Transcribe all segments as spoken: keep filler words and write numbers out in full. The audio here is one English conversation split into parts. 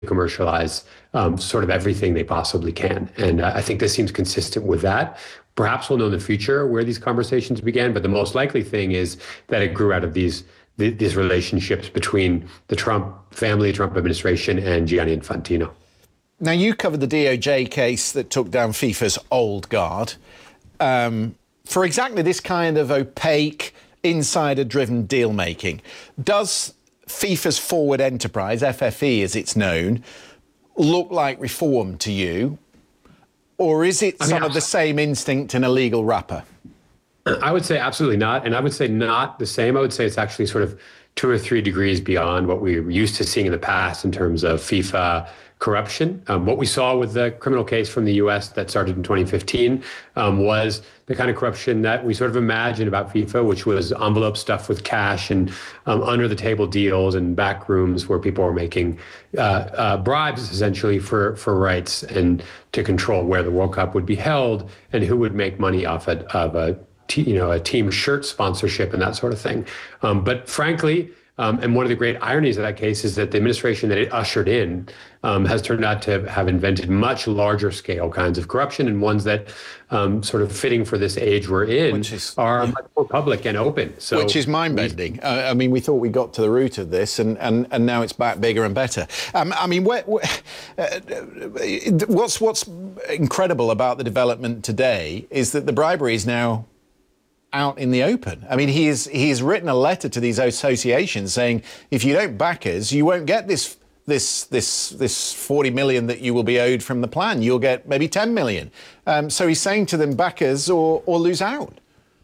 commercialize um, sort of everything they possibly can. And uh, I think this seems consistent with that. Perhaps we'll know in the future where these conversations began, but the most likely thing is that it grew out of these these relationships between the Trump family, Trump administration, and Gianni Infantino. Now, you covered the D O J case that took down FIFA's old guard um, for exactly this kind of opaque, insider-driven deal-making. Does FIFA's Forward Enterprise, F F E as it's known, look like reform to you? Or is it I mean, some of the same instinct in a legal wrapper? I would say absolutely not. And I would say not the same. I would say it's actually sort of two or three degrees beyond what we were used to seeing in the past in terms of FIFA corruption. Um, what we saw with the criminal case from the U S that started in twenty fifteen um, was the kind of corruption that we sort of imagined about FIFA, which was envelope stuffed with cash and um, under the table deals and back rooms where people were making uh, uh, bribes essentially for, for rights and to control where the World Cup would be held and who would make money off it, of a you know, a team shirt sponsorship and that sort of thing. Um, but frankly, um, and one of the great ironies of that case is that the administration that it ushered in um, has turned out to have invented much larger scale kinds of corruption, and ones that um, sort of fitting for this age we're in Which is, are yeah. much more public and open. So Which is mind-bending. Uh, I mean, we thought we got to the root of this, and, and, and now it's back bigger and better. Um, I mean, where, where, uh, what's, what's incredible about the development today is that the bribery is now out in the open. I mean, he is, he has written a letter to these associations saying, if you don't back us, you won't get this this this this forty million that you will be owed from the plan. You'll get maybe ten million. Um, so he's saying to them, back us or or lose out.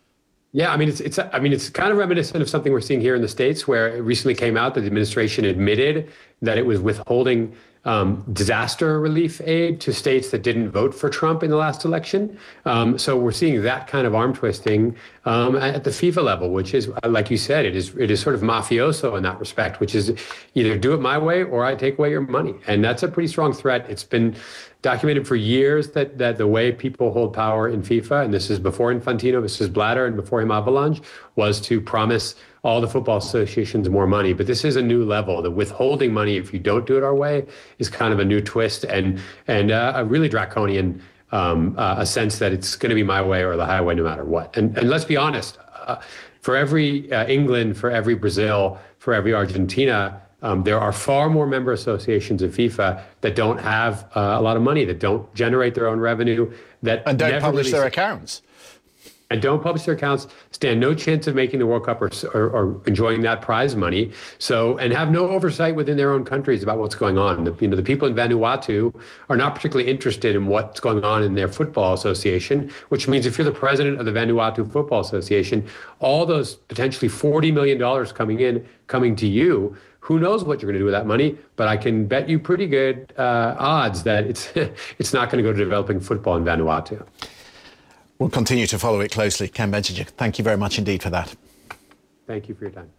Yeah, I mean, it's it's I mean, it's kind of reminiscent of something we're seeing here in the States, where it recently came out that the administration admitted that it was withholding Um, disaster relief aid to states that didn't vote for Trump in the last election. Um, so we're seeing that kind of arm twisting um, at the FIFA level, which is, like you said, it is it is sort of mafioso in that respect, which is either do it my way or I take away your money. And that's a pretty strong threat. It's been documented for years that that the way people hold power in FIFA, and this is before Infantino, this is Blatter, and before him Avalanche, was to promise all the football associations more money. But this is a new level. The withholding money, if you don't do it our way, is kind of a new twist and and uh, a really draconian um, uh, a sense that it's going to be my way or the highway no matter what. And, and let's be honest, uh, for every uh, England, for every Brazil, for every Argentina, um, there are far more member associations of FIFA that don't have uh, a lot of money, that don't generate their own revenue, that and don't never publish really their accounts. And don't publish their accounts, stand no chance of making the World Cup or, or, or enjoying that prize money. So, and have no oversight within their own countries about what's going on. The, you know, the people in Vanuatu are not particularly interested in what's going on in their football association, which means if you're the president of the Vanuatu Football Association, all those potentially forty million dollars coming in, coming to you, who knows what you're going to do with that money, but I can bet you pretty good uh, odds that it's, it's not going to go to developing football in Vanuatu. We'll continue to follow it closely. Ken Benjajic, thank you very much indeed for that. Thank you for your time.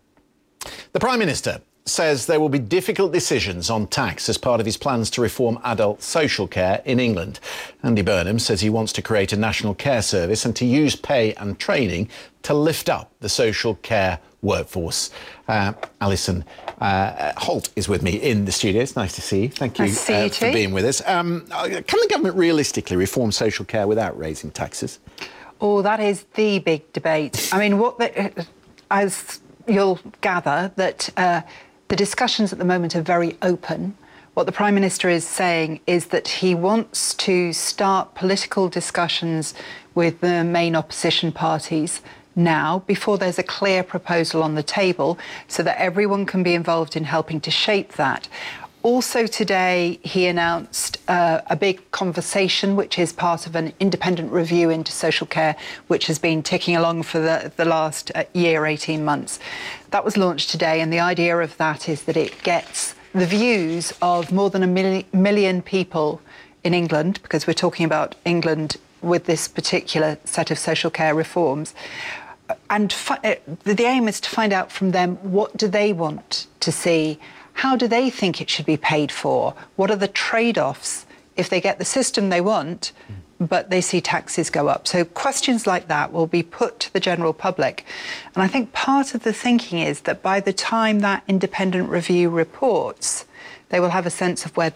The Prime Minister says there will be difficult decisions on tax as part of his plans to reform adult social care in England. Andy Burnham says he wants to create a national care service and to use pay and training to lift up the social care workforce. Uh, Alison uh, Holt is with me in the studio. It's nice to see you. Thank you, nice to see you uh, for being with us. Um, can the government realistically reform social care without raising taxes? Oh, that is the big debate. I mean, what the, as you'll gather, that uh, the discussions at the moment are very open. What the Prime Minister is saying is that he wants to start political discussions with the main opposition parties now, before there's a clear proposal on the table, so that everyone can be involved in helping to shape that. Also today, he announced uh, a big conversation, which is part of an independent review into social care, which has been ticking along for the, the last uh, year, eighteen months. That was launched today, and the idea of that is that it gets the views of more than a million, million people in England, because we're talking about England with this particular set of social care reforms. And the aim is to find out from them, what do they want to see? How do they think it should be paid for? What are the trade-offs if they get the system they want, but they see taxes go up? So questions like that will be put to the general public. And I think part of the thinking is that by the time that independent review reports, they will have a sense of where